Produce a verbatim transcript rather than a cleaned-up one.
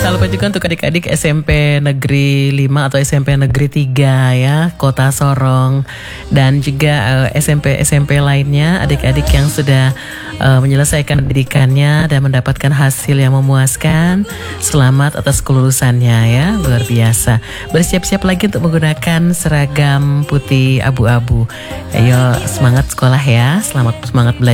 Tak lupa juga untuk adik-adik S M P Negeri lima atau S M P Negeri tiga ya, Kota Sorong. Dan juga uh, S M P-S M P lainnya, adik-adik yang sudah uh, menyelesaikan pendidikannya dan mendapatkan hasil yang memuaskan. Selamat atas kelulusannya ya, luar biasa. Bersiap-siap lagi untuk menggunakan seragam putih abu-abu. Ayo semangat sekolah ya, selamat semangat belajar.